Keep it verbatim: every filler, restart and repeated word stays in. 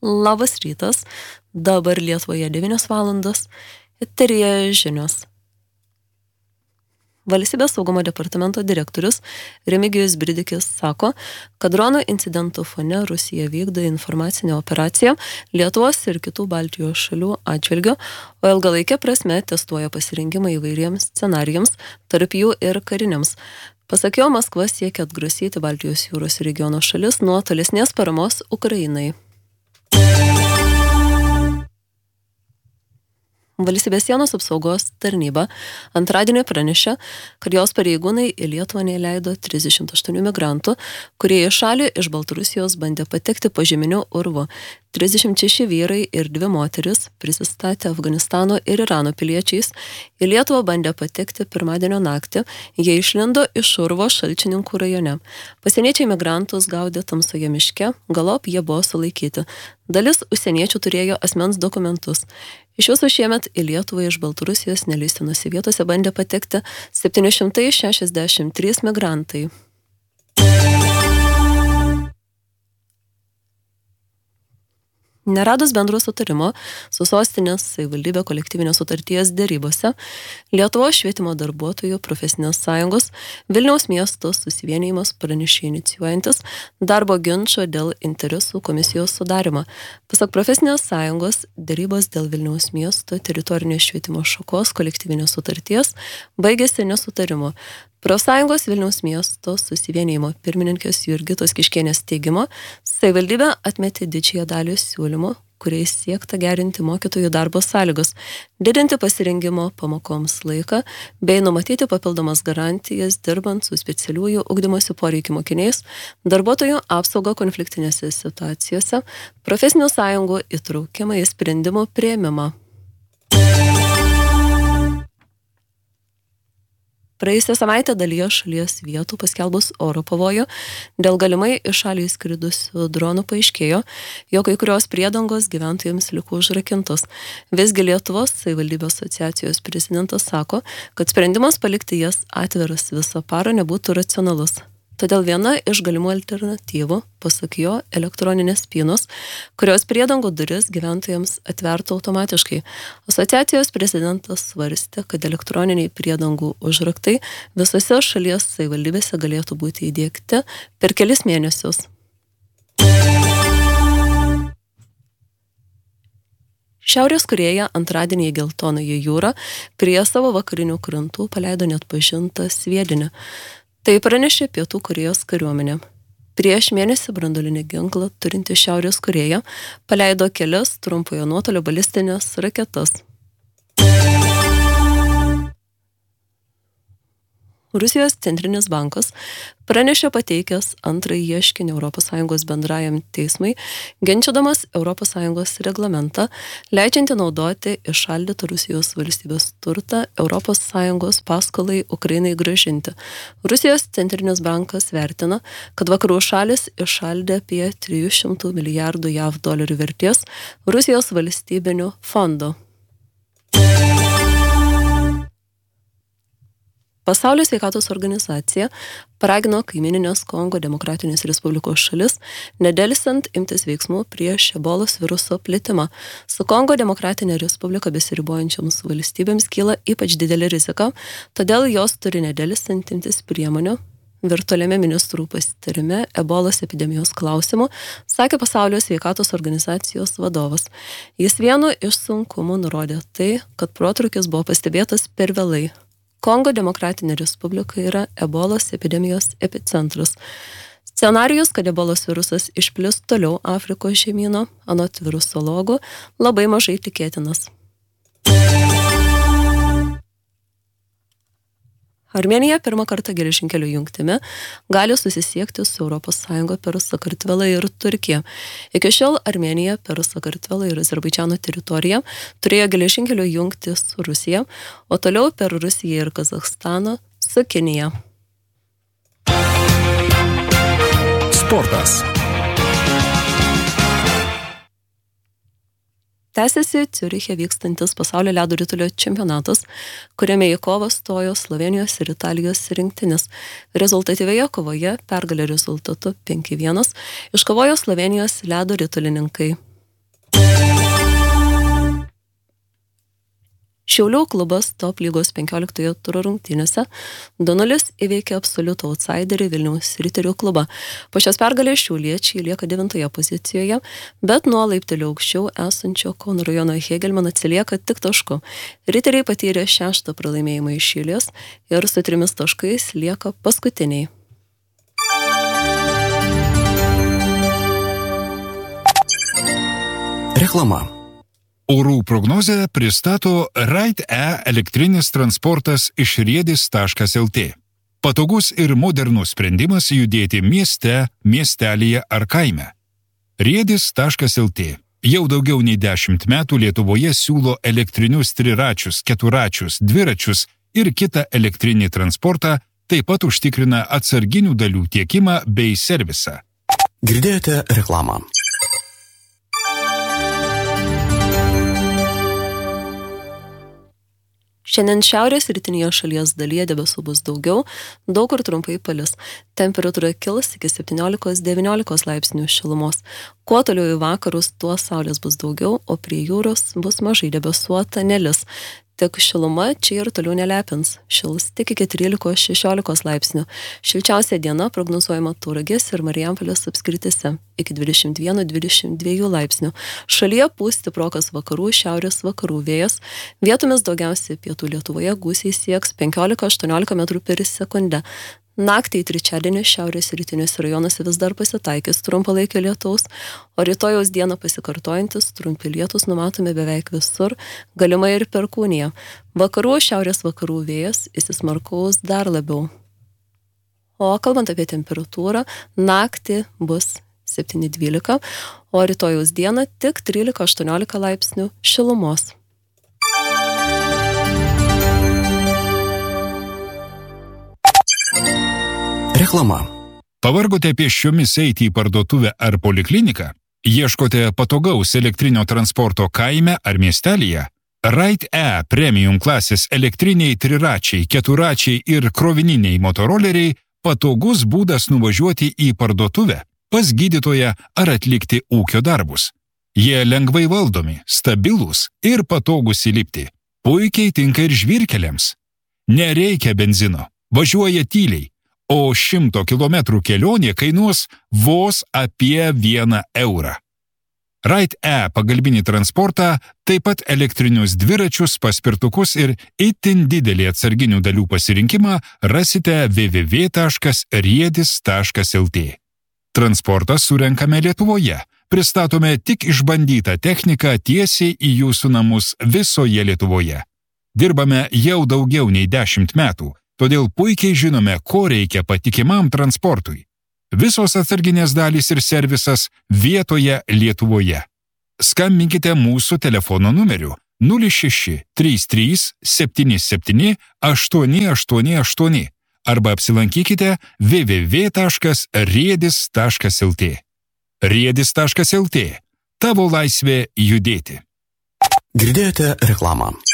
Labas rytas, dabar Lietuvoje devynios valandos, eteryje žinios. Valstybės saugumo departamento direktorius Remigijus Bridikis sako, kad dronų incidentų fone Rusija vykdo informacinę operaciją Lietuvos ir kitų Baltijos šalių atžvilgiu, o ilgalaikė prasme testuoja pasirengimą įvairiems scenarijams, tarp jų ir kariniams. Pasak jo, Maskva siekia atgrasyti Baltijos jūros regiono šalis nuo tolesnės paramos Ukrainai. Valstybės sienos apsaugos tarnyba antradienį pranešė, kad jos pareigūnai į Lietuvą neįleido trisdešimt aštuonių migrantų, kurie į šalį iš Baltarusijos bandė patekti požeminiu urvu. trisdešimt šeši vyrai ir dvi moteris, prisistatę Afganistano ir Irano piliečiais, į Lietuvą bandė patekti pirmadienio naktį, jie išlindo iš urvo Šalčininkų rajone. Pasieniečiai migrantus gaudė tamsoje miške, galop jie buvo sulaikyti. Dalis užsieniečių turėjo asmens dokumentus. Iš viso šiemet į Lietuvą iš Baltarusijos neleistinose vietose bandė patekti septyni šimtai šešiasdešimt trys migrantai. Neradus bendro sutarimo su sostinės savivaldybė kolektyvinės sutarties derybose, Lietuvos švietimo darbuotojų profesinės sąjungos Vilniaus miesto susivienijimas pranešė inicijuojantis darbo ginčo dėl interesų komisijos sudarymą. Pasak profesinės sąjungos, derybos dėl Vilniaus miesto teritorinės švietimo šakos kolektyvinės sutarties baigėsi nesutarimu. Profsąjungos Vilniaus miesto susivienijimo pirmininkės Jurgitos Kiškienės teigimo, savivaldybė atmetė didžiąją dalį siūlymų, kuriais siekta gerinti mokytojų darbo sąlygos, didinti pasirengimo pamokoms laiką, bei numatyti papildomas garantijas dirbant su specialiųjų ugdymosi poreikių mokiniais, darbuotojų apsaugą konfliktinėse situacijose, profesinių sąjungų įtraukimą į sprendimų priėmimą. Praėjusią savaitę dalyje šalies vietų paskelbus oro pavojų, dėl galimai iš šalį skridusių dronų paaiškėjo, jog kai kurios priedangos gyventojams liko užrakintos. Visgi Lietuvos savivaldybės asociacijos prezidentas sako, kad sprendimas palikti jas atviras visą parą nebūtų racionalus. Todėl viena iš galimų alternatyvų, pasak jo, elektroninės spynos, kurios priedangų duris gyventojams atvertų automatiškai. Asociacijos prezidentas svarstė, kad elektroniniai priedangų užraktai visose šalies savivaldybėse galėtų būti įdiegti per kelis mėnesius. Šiaurės Korėja antradienį į Geltonąją jūrą prie savo vakarinių krantų paleido neatpažintą sviedinį. Tai pranešė Pietų Korėjos kariuomenė. Prieš mėnesį branduolinį ginklą turinti Šiaurės Korėja paleido kelias trumpojo nuotolio balistinės raketas. Rusijos centrinis bankas pranešė pateikęs antrąjį ieškinį Europos Sąjungos bendrajam teismui, ginčydamas Europos Sąjungos reglamentą, leidžiantį naudoti įšaldytą Rusijos valstybės turtą Europos Sąjungos paskolai Ukrainai grąžinti. Rusijos centrinis bankas vertina, kad vakarų šalis įšaldė apie trijų šimtų milijardų jav dolerių vertės Rusijos valstybinių fondų. Pasaulio sveikatos organizacija paragino kaimyninės Kongo Demokratinės Respublikos šalis nedelsiant imtis veiksmų prieš ebolos viruso plitimą. Su Kongo Demokratinė Respublika besiribojančioms valstybėms kyla ypač didelė rizika, todėl jos turi nedelsiant imtis priemonių. Virtualiame ministrų pasitarime ebolos epidemijos klausimu, sakė Pasaulio sveikatos organizacijos vadovas. Jis vienu iš sunkumų nurodė tai, kad protrūkis buvo pastebėtas per vėlai. Kongo Demokratinė Respublika yra ebolos epidemijos epicentras. Scenarijus, kad ebolos virusas išplis toliau Afrikos žemyno, anot virusologų, labai mažai tikėtinas. Armėnija pirmą kartą geležinkelio jungtimi gali susisiekti su Europos Sąjunga per Sakartvelą ir Turkiją. Iki šiol Armėnija per Sakartvelą ir Azerbaidžano teritoriją turėjo geležinkelio jungtį su Rusija, o toliau per Rusiją ir Kazachstaną su Kinija. Sportas. Tęsiasi Ciuriche vykstantis pasaulio ledo ritulio čempionatas, kuriame į kovą stojo Slovėnijos ir Italijos rinktinės. Rezultatyvioje kovoje pergalę rezultatu penki vienas iškovojo Slovėnijos ledo ritulininkai. Šiaulių klubas top lygos penkioliktojo turo rungtynėse du nulis įveikė absoliutų outsiderį Vilniaus Riterių klubą. Po šios pergalės šiauliečiai lieka devintoje pozicijoje, bet nuo laiptelio aukščiau esančio Kauno rajono Hegelman atsilieka tik tašku. Riteriai patyrė šeštą pralaimėjimą iš eilės ir su trimis taškais lieka paskutiniai. Reklama. Orų prognozę pristato Ride E elektrinis transportas iš riedis taškas el tė. Patogus ir modernus sprendimas judėti mieste, miestelyje ar kaime. riedis taškas el tė jau daugiau nei dešimt metų Lietuvoje siūlo elektrinius triračius, keturačius, dviračius ir kitą elektrinį transportą, taip pat užtikrina atsarginių dalių tiekimą bei servisą. Girdėjote reklamą. Šiandien šiaurės rytinėje šalies dalyje debesų bus daugiau, daug kur trumpai palis. Temperatūra kils iki septyniolikos devyniolikos laipsnių šilumos. Kuo toliau į vakarus, tuo saulės bus daugiau, o prie jūros bus mažai debesuota, nelis. Tik šiluma čia ir toliau nelepins. Šils tik iki trylikos šešiolikos laipsnių. Šilčiausia diena prognozuojama Tauragės ir Marijampolės apskrityse iki dvidešimt vieno dvidešimt dviejų laipsnių. Šalyje pūs stiprokas vakarų, šiaurės vakarų vėjas. Vietomis daugiausiai pietų Lietuvoje gūsiai sieks penkiolika aštuoniolika metrų per sekundę. Naktį į trečiadienį šiaurės rytiniuose rajonuose vis dar pasitaikys trumpalaikio lietaus, o rytojaus dieną pasikartojantis trumpi lietūs numatomi beveik visur, galima ir Perkūnija. Vakarų šiaurės vakarų vėjas įsismarkaus dar labiau. O kalbant apie temperatūrą, naktį bus septyni dvylika, o rytojaus dieną tik trylika aštuoniolika laipsnių šilumos. Reklama. Pavargote pėsčiomis eiti į parduotuvę ar polikliniką? Ieškote patogaus elektrinio transporto kaime ar miestelyje? Ride E premium klasės elektriniai triračiai, keturačiai ir krovininiai motoroleriai patogus būdas nuvažiuoti į parduotuvę, pas gydytoją ar atlikti ūkio darbus. Jie lengvai valdomi, stabilūs ir patogus įlipti. Puikiai tinka ir žvyrkeliams. Nereikia benzino, važiuoja tyliai. O šimto kilometrų kelionė kainuos vos apie vieną eurą. Ride E pagalbinį transportą, taip pat elektrinius dviračius, paspirtukus ir itin didelį atsarginių dalių pasirinkimą rasite w w w taškas riedis taškas el tė. Transportą surenkame Lietuvoje. Pristatome tik išbandytą techniką tiesiai į jūsų namus visoje Lietuvoje. Dirbame jau daugiau nei dešimt metų. Todėl puikiai žinome, ko reikia patikimam transportui. Visos atsarginės dalys ir servisas vietoje Lietuvoje. Skambinkite mūsų telefono numeriu nulis šeši trys trys septyni septyni aštuoni aštuoni aštuoni arba apsilankykite w w w taškas riedis taškas el tė. riedis taškas el tė. Tavo laisvė judėti. Girdėjote reklamą.